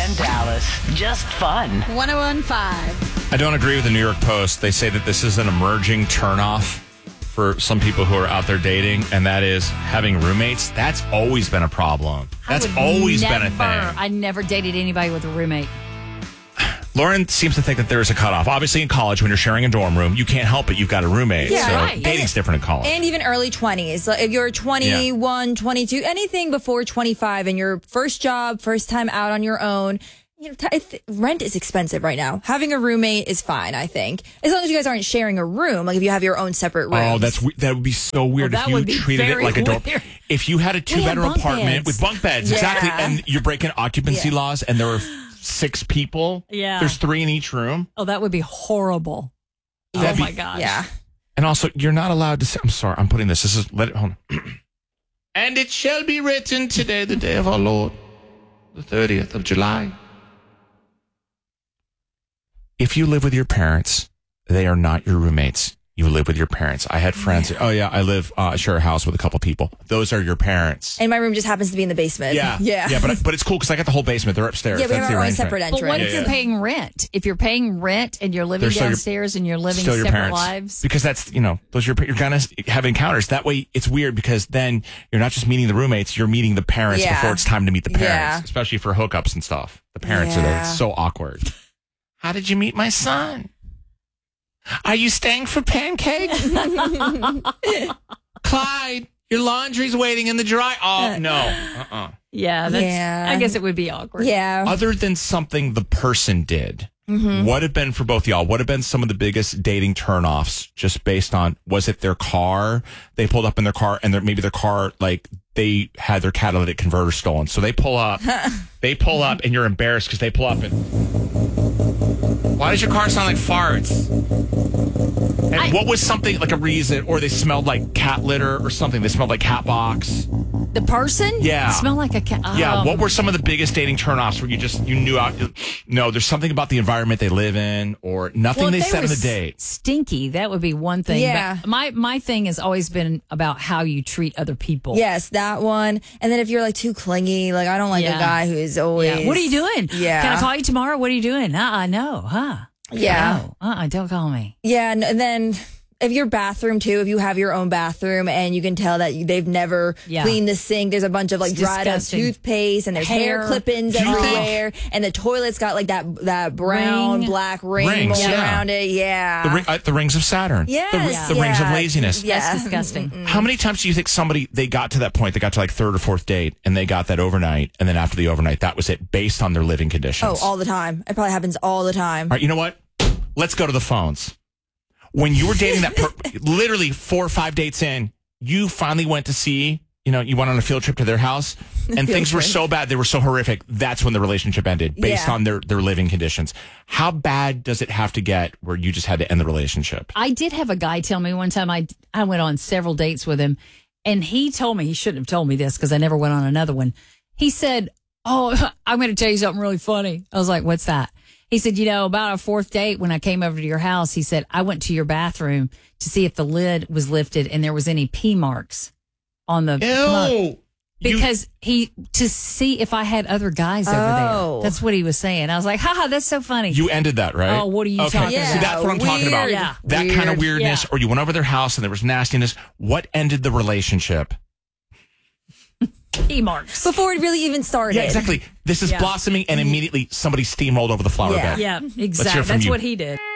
and Dallas. Just fun. 101.5. I don't agree with the New York Post. They say that this is an emerging turnoff for some people who are out there dating, and that is having roommates. That's always been a problem. That's always been a thing. I never dated anybody with a roommate. Lauren seems to think that there is a cutoff. Obviously, in college, when you're sharing a dorm room, you can't help it. You've got a roommate. Yeah, so right. dating's different in college. And even early 20s. Like if you're 21, 22, anything before 25 and your first job, first time out on your own, you know, rent is expensive right now. Having a roommate is fine, I think. As long as you guys aren't sharing a room. Like if you have your own separate rooms. Oh, that would be so weird Well, if that you would be treated it very like a dorm. weird. If you had a two-bedroom bunk apartment beds. with bunk beds, Yeah. exactly, and you're breaking occupancy laws, and there are 6 people. Yeah. There's 3 in each room. Oh, that would be horrible. That'd Oh, be- my gosh. Yeah. And also, you're not allowed to say, I'm sorry, I'm putting this. This is, let it, hold on. And it shall be written today, the day of our Lord, the 30th of July. If you live with your parents, they are not your roommates. You live with your parents. I had friends. Oh yeah, I live share a house with a couple people. Those are your parents. And my room just happens to be in the basement. Yeah, Yeah. but it's cool because I got the whole basement. They're upstairs. Yeah, we That's have the our own arrangement. separate But entrance. what if you're paying rent? If you're paying rent and you're living They're still your- downstairs and you're living Still your separate parents, lives? because that's those you're gonna have encounters. That way, it's weird because then you're not just meeting the roommates, you're meeting the parents Yeah. before it's time to meet the parents, Yeah. especially for hookups and stuff. The parents are there. Yeah. It's so awkward. How did you meet my son? Are you staying for pancakes? Clyde, your laundry's waiting in the dry. Oh no. Yeah, I guess it would be awkward. Yeah. Other than something the person did, what have been for both y'all? What have been some of the biggest dating turnoffs just based on, was it their car? They pulled up in their car and maybe their car, like they had their catalytic converter stolen. So they pull up and you're embarrassed because they pull up and, why does your car sound like farts? And what was something like a reason, or they smelled like cat litter or something? They smelled like cat box. The person? Yeah. Smell like a cat. Yeah, what were some of the biggest dating turnoffs where you knew no, there's something about the environment they live in or nothing they said on the date? Stinky, that would be one thing. Yeah. But my thing has always been about how you treat other people. Yes, that one. And then if you're like too clingy, like I don't like a guy who is always. Yeah. What are you doing? Yeah. Can I call you tomorrow? What are you doing? No, huh? Yeah. No. Don't call me. Yeah, and then if your bathroom too, if you have your own bathroom and you can tell that they've never cleaned the sink, there's a bunch of like It's dried up disgusting. toothpaste and there's hair clippings everywhere, and the toilet's got like that brown black ring Rings, going yeah. around it. Yeah, The rings of Saturn. Yes, The rings of yeah. laziness. Yeah. That's disgusting. How many times do you think they got to that point, they got to like 3rd or 4th date and they got that overnight, and then after the overnight, that was it based on their living conditions? Oh, all the time. It probably happens all the time. All right, you know what? Let's go to the phones. When you were dating that, literally 4 or 5 dates in, you finally went to see, you went on a field trip to their house, and things were so bad, they were so horrific. That's when the relationship ended, based on their living conditions. How bad does it have to get where you just had to end the relationship? I did have a guy tell me one time, I went on several dates with him, and he told me, he shouldn't have told me this because I never went on another one. He said, "Oh, I'm going to tell you something really funny." I was like, "What's that?" He said, about our 4th date when I came over to your house, he said, I went to your bathroom to see if the lid was lifted and there was any pee marks on the plug. Because to see if I had other guys over there. That's what he was saying. I was like, haha, that's so funny. You ended that, right? Oh, what are you talking about? See, that's what I'm talking about. Yeah. That kind of weirdness, Yeah. or you went over their house and there was nastiness. What ended the relationship? Pee marks. Before it really even started. Yeah, exactly. This is blossoming, and immediately somebody steamrolled over the flower bed. Yeah, Let's hear exactly. from That's you. what he did.